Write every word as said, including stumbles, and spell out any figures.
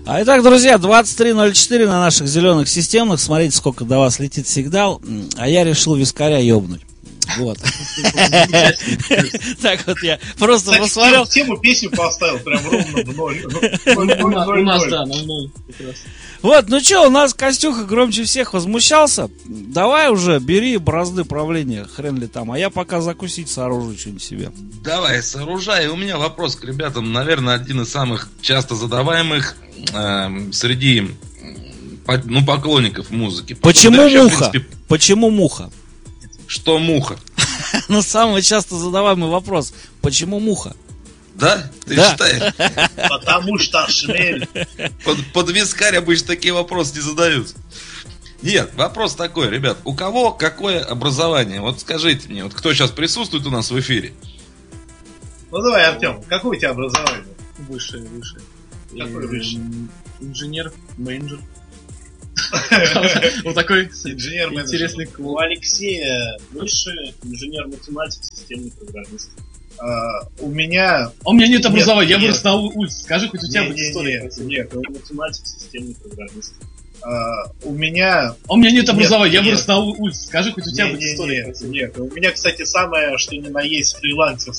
А итак, друзья, двадцать три ноль четыре на наших зеленых системных. Смотрите, сколько до вас летит сигнал. А я решил вискаря ёбнуть. Вот. Так вот я просто посмотрел. Тему песню поставил прям ровно в ноль. У нас, да, на ноль. Вот, ну что, у нас Костюха громче всех возмущался. Давай уже, бери бразды правления, хрен ли там. А я пока закусить сооружу что-нибудь себе. Давай, сооружай. У меня вопрос к ребятам, наверное, один из самых часто задаваемых э, среди ну, поклонников музыки. Почему вообще, муха? принципе, Почему муха? Что муха? Ну, самый часто задаваемый вопрос. Почему муха? Да? Ты Да. считаешь? Потому что шмель. Под, под вискарь обычно такие вопросы не задают. Нет, вопрос такой, ребят. У кого какое образование? Вот скажите мне, вот кто сейчас присутствует у нас в эфире? Ну давай, Артем, какое у тебя образование? Высшее, высшее. Какое высшее? Инженер, менеджер. Вот такой Инженер, интересный У клуб. Алексея высшее, инженер-математик, системный программист. А, у меня... А у меня нет образования, я нет. вырос на улице. Скажи, хоть у тебя Не, будет не, история. не, нет, у- Математик, системный программист. а, у меня... А у меня нет образования, я нет. вырос на улице. Скажи, хоть у тебя Не, будет не, история. нет, нет, у меня, кстати, самое, что ни на есть фрилансер